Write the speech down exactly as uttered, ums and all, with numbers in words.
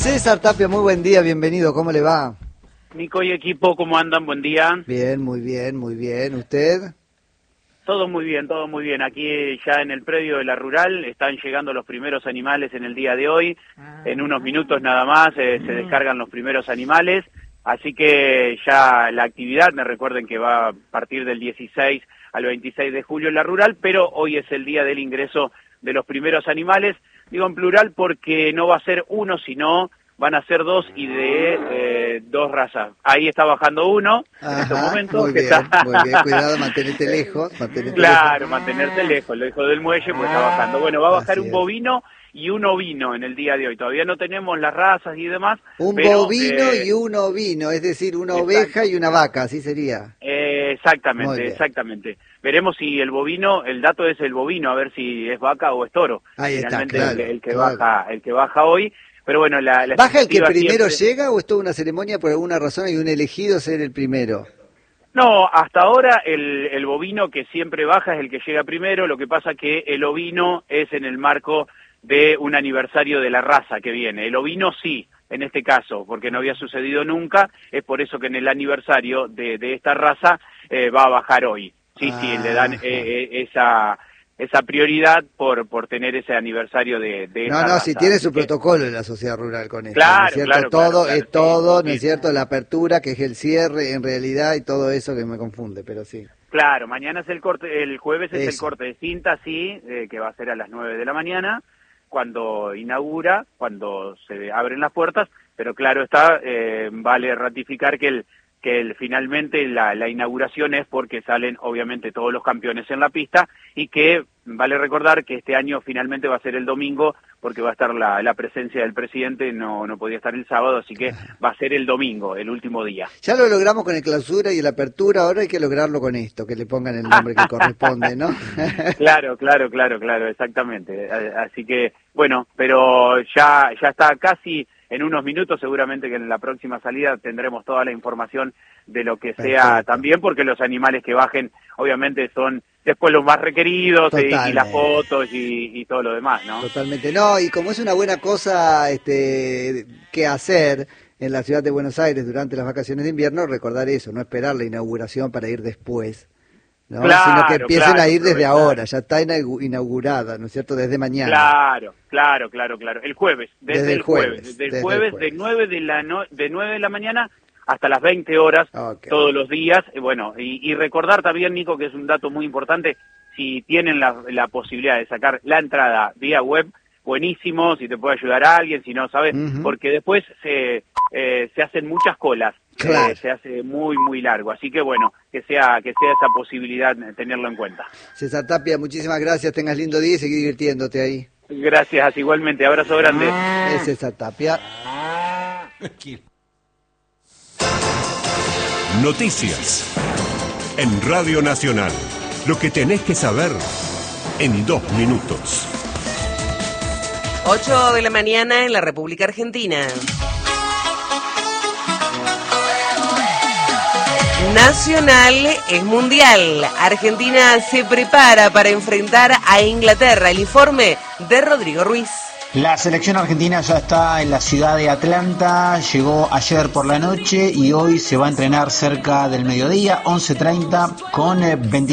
César Tapia, muy buen día, bienvenido, ¿cómo le va? Nico y equipo, ¿cómo andan? Buen día. Bien, muy bien, muy bien. ¿Usted? Todo muy bien, todo muy bien. Aquí ya en el predio de la Rural están llegando los primeros animales en el día de hoy. En unos minutos nada más eh, se descargan los primeros animales. Así que ya la actividad, me recuerden que va a partir del dieciséis al veintiséis de julio en la Rural, pero hoy es el día del ingreso de los primeros animales. Digo en plural porque no va a ser uno, sino van a ser dos y de eh, dos razas. Ahí está bajando uno. Ajá, en estos momentos. Muy bien, está... muy bien, cuidado, mantenerte lejos. Mantenerte claro, lejos. mantenerse lejos, lejos del muelle, pues está bajando. Bueno, va a bajar Así un es. bovino y un ovino en el día de hoy. Todavía no tenemos las razas y demás. Un pero, bovino eh, y un ovino, es decir, una exacto. oveja y una vaca, así sería. Eh, exactamente, exactamente. Veremos si el bovino, el dato es el bovino, a ver si es vaca o es toro. Ahí Finalmente está, claro, el, el que claro. baja, el que baja hoy. Pero bueno, la, la ¿Baja el que primero siempre... llega o es toda una ceremonia por alguna razón hay un elegido ser el primero? No, hasta ahora el, el bovino que siempre baja es el que llega primero, lo que pasa que el ovino es en el marco de un aniversario de la raza que viene. El ovino sí, en este caso, porque no había sucedido nunca, es por eso que en el aniversario de, de esta raza eh, va a bajar hoy. Sí, ah, sí, le dan eh, eh, esa... esa prioridad por por tener ese aniversario de, de no esa no raza. si tiene Así su que... protocolo en la sociedad rural con esto, claro, ¿no es cierto? claro, todo claro, claro, es sí, todo, sí. ¿no es cierto? La apertura, que es el cierre en realidad y todo eso que me confunde, pero sí. Claro, mañana es el corte, el jueves es eso. el corte de cinta, sí, eh, que va a ser a las nueve de la mañana, cuando inaugura, cuando se abren las puertas, pero claro está, eh, vale ratificar que el que el, finalmente la, la inauguración es porque salen obviamente todos los campeones en la pista y que vale recordar que este año finalmente va a ser el domingo porque va a estar la, la presencia del presidente, no no podía estar el sábado, así que va a ser el domingo, el último día. Ya lo logramos con el clausura y el apertura, ahora hay que lograrlo con esto, que le pongan el nombre que corresponde, ¿no? Claro, claro, claro, claro, exactamente. Así que, bueno, pero ya ya está casi... En unos minutos, seguramente que en la próxima salida tendremos toda la información de lo que sea. Perfecto. También, porque los animales que bajen, obviamente, son después los más requeridos y, y las fotos y, y todo lo demás, ¿no? Totalmente. No, y como es una buena cosa este que hacer en la ciudad de Buenos Aires durante las vacaciones de invierno, recordar eso, no esperar la inauguración para ir después. ¿No? Claro, sino que empiecen claro, a ir desde claro. ahora, ya está inaugurada, ¿no es cierto?, desde mañana. Claro, claro, claro, claro. El jueves, desde, desde el jueves, jueves, desde el desde jueves, el jueves. de nueve de la no, de nueve de la mañana hasta las veinte horas, okay. Todos los días. Bueno, y, y recordar también, Nico, que es un dato muy importante, si tienen la, la posibilidad de sacar la entrada vía web, buenísimo, si te puede ayudar a alguien, si no, ¿sabes? Uh-huh. Porque después se, eh, se hacen muchas colas. Claro. Eh, se hace muy, muy largo. Así que bueno, que sea que sea esa posibilidad, tenerlo en cuenta. César Tapia, muchísimas gracias, tengas lindo día y seguir divirtiéndote ahí. Gracias, igualmente, abrazo grande. Es César Tapia. Noticias en Radio Nacional. Lo que tenés que saber en dos minutos. ocho de la mañana en la República Argentina. Nacional es mundial. Argentina se prepara para enfrentar a Inglaterra. El informe de Rodrigo Ruiz. La selección argentina ya está en la ciudad de Atlanta, llegó ayer por la noche y hoy se va a entrenar cerca del mediodía, once treinta, con veinte